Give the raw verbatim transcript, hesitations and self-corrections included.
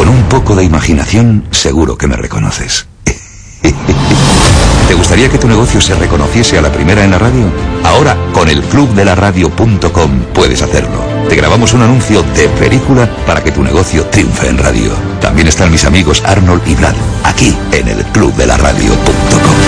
Con un poco de imaginación, seguro que me reconoces. ¿Te gustaría que tu negocio se reconociese a la primera en la radio? Ahora, con el club de la radio punto com puedes hacerlo. Te grabamos un anuncio de película para que tu negocio triunfe en radio. También están mis amigos Arnold y Brad, aquí en el club de la radio punto com.